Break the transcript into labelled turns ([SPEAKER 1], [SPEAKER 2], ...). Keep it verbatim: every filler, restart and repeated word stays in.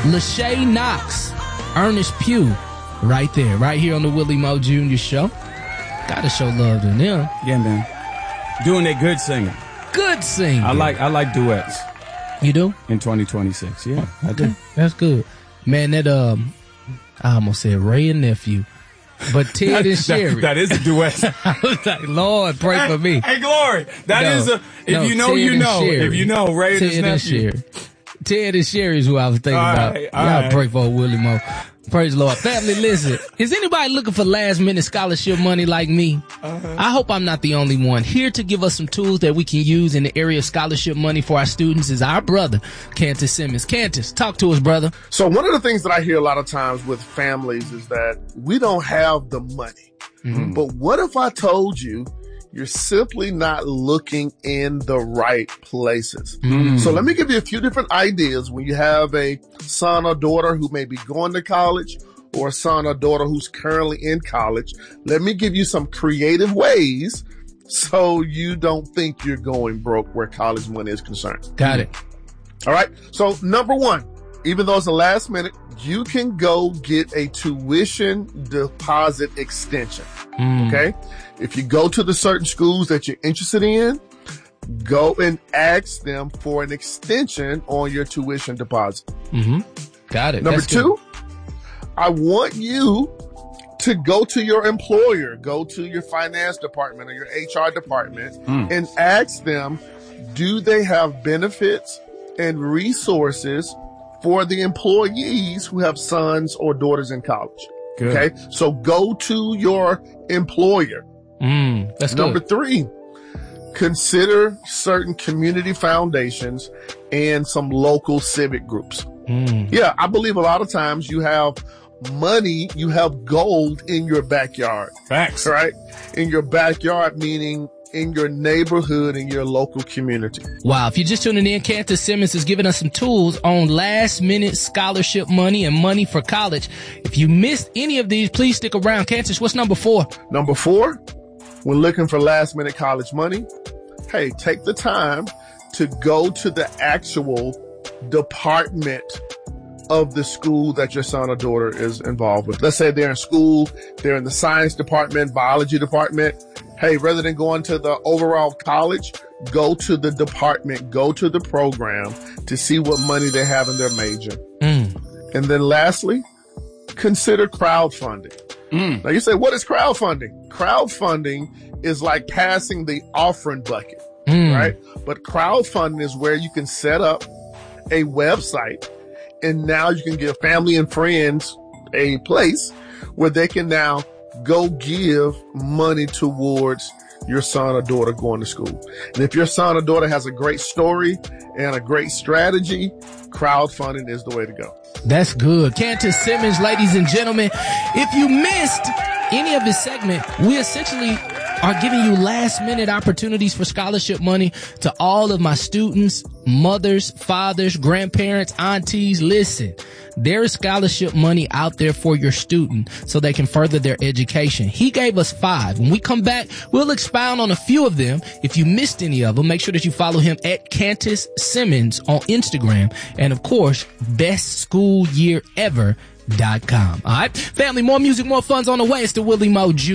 [SPEAKER 1] Lachey Knox, Ernest Pugh, right there, right here on the Willie Moe Junior Show. Gotta show love to them.
[SPEAKER 2] Yeah, man. Doing that good singing.
[SPEAKER 1] Good singing.
[SPEAKER 2] I like I like duets.
[SPEAKER 1] You do?
[SPEAKER 2] In twenty twenty-six, yeah, I
[SPEAKER 1] okay.
[SPEAKER 2] do.
[SPEAKER 1] That's good. Man, that, um, I almost said Ray and Nephew. But Ted and Sherry.
[SPEAKER 2] that, that is a duet.
[SPEAKER 1] I was like, Lord, pray
[SPEAKER 2] hey,
[SPEAKER 1] for me.
[SPEAKER 2] Hey, Glory. That
[SPEAKER 1] no,
[SPEAKER 2] is a, if
[SPEAKER 1] no,
[SPEAKER 2] you know,
[SPEAKER 1] Ted
[SPEAKER 2] you know.
[SPEAKER 1] Sherry.
[SPEAKER 2] If you know, Ray
[SPEAKER 1] Ted
[SPEAKER 2] and his nephew.
[SPEAKER 1] And Sherry. Ted and Sherry is who I was thinking
[SPEAKER 2] all
[SPEAKER 1] about.
[SPEAKER 2] Right,
[SPEAKER 1] Y'all
[SPEAKER 2] right.
[SPEAKER 1] pray for Willie Moe. Praise the Lord. Family, listen. Is anybody looking for last minute scholarship money like me? Uh-huh. I hope I'm not the only one. Here to give us some tools that we can use in the area of scholarship money for our students is our brother, Cantus Simmons. Cantus, talk to us, brother.
[SPEAKER 3] So one of the things that I hear a lot of times with families is that we don't have the money. Mm-hmm. But what if I told you you're simply not looking in the right places? Mm. So let me give you a few different ideas when you have a son or daughter who may be going to college or a son or daughter who's currently in college. Let me give you some creative ways so you don't think you're going broke where college money is concerned.
[SPEAKER 1] Got it.
[SPEAKER 3] All right. So number one, even though it's the last minute, you can go get a tuition deposit extension. Mm. Okay. If you go to the certain schools that you're interested in, go and ask them for an extension on your tuition deposit.
[SPEAKER 1] Mm-hmm. Got it.
[SPEAKER 3] Number
[SPEAKER 1] That's
[SPEAKER 3] two,
[SPEAKER 1] good.
[SPEAKER 3] I want you to go to your employer, go to your finance department or your H R department mm. and ask them, do they have benefits and resources for the employees who have sons or daughters in college? Good. Okay. So go to your employer.
[SPEAKER 1] Mm, that's
[SPEAKER 3] Number
[SPEAKER 1] good.
[SPEAKER 3] three, consider certain community foundations and some local civic groups. Mm. Yeah, I believe a lot of times you have money, you have gold in your backyard.
[SPEAKER 2] Facts.
[SPEAKER 3] Right? In your backyard, meaning in your neighborhood, in your local community.
[SPEAKER 1] Wow. If you're just tuning in, Cantus Simmons is giving us some tools on last minute scholarship money and money for college. If you missed any of these, please stick around. Cantus, what's number four?
[SPEAKER 3] Number four, when looking for last minute college money, hey, take the time to go to the actual department of the school that your son or daughter is involved with. Let's say they're in school, they're in the science department, biology department. Hey, rather than going to the overall college, go to the department, go to the program to see what money they have in their major. Mm. And then lastly, consider crowdfunding. Mm. Now you say, what is crowdfunding? Crowdfunding is like passing the offering bucket, mm. right? But crowdfunding is where you can set up a website and now you can give family and friends a place where they can now go give money towards your son or daughter going to school. And if your son or daughter has a great story and a great strategy, crowdfunding is the way to go.
[SPEAKER 1] That's good. Cantus Simmons, ladies and gentlemen, if you missed any of this segment, we essentially are giving you last minute opportunities for scholarship money to all of my students, mothers, fathers, grandparents, aunties. Listen, there is scholarship money out there for your student so they can further their education. He gave us five. When we come back, we'll expound on a few of them. If you missed any of them, make sure that you follow him at Cantus Simmons on Instagram. And of course, best school year ever dot com. All right. Family, more music, more fun's on the way. It's the Willie Moe Junior